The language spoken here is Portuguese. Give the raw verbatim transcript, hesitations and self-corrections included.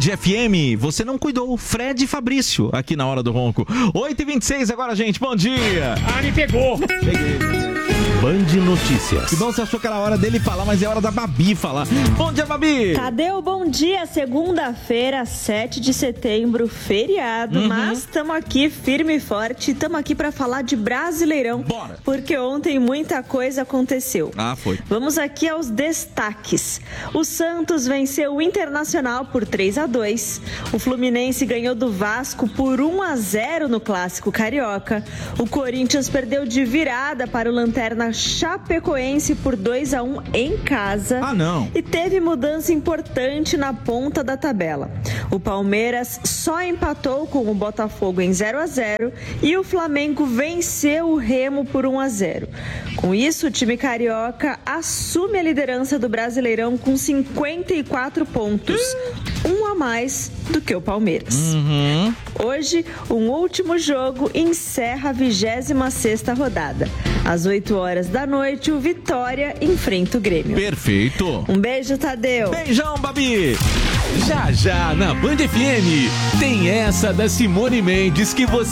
F M, você não cuidou. Fred e Fabrício, aqui na Hora do Ronco. oito e vinte e seis agora, gente, bom dia. Ah, me pegou. Peguei. Band Notícias. Que bom, você achou que era hora dele falar, mas é hora da Babi falar. Bom dia, Babi. Cadê o bom dia? Segunda-feira, sete de setembro, feriado, Uhum. mas estamos aqui firme e forte, estamos aqui para falar de Brasileirão. Bora. Porque ontem muita coisa aconteceu. Ah, foi. Vamos aqui aos destaques. O Santos venceu o Internacional por três a dois. O Fluminense ganhou do Vasco por um a zero no Clássico Carioca. O Corinthians perdeu de virada para o Lanterna Chapecoense por dois a um em casa. Ah, não. E teve mudança importante na ponta da tabela. O Palmeiras só empatou com o Botafogo em zero a zero e o Flamengo venceu o Remo por um a zero. Com isso, o time carioca assume a liderança do Brasileirão com cinquenta e quatro pontos, um a mais do que o Palmeiras. Uhum. Hoje, um último jogo encerra a vigésima sexta rodada. Às oito horas da noite, o Vitória enfrenta o Grêmio. Perfeito. Um beijo, Tadeu. Beijão, Babi. Já já na Band F M tem essa da Simone Mendes que você